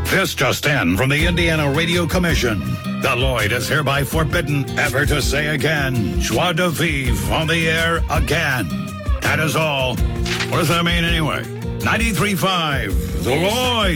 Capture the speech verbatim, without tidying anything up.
This just in from the Indiana Radio Commission. The Lloyd is hereby forbidden ever to say again, joie de vivre on the air again. That is all. What does that mean anyway? ninety-three point five, The Lloyd.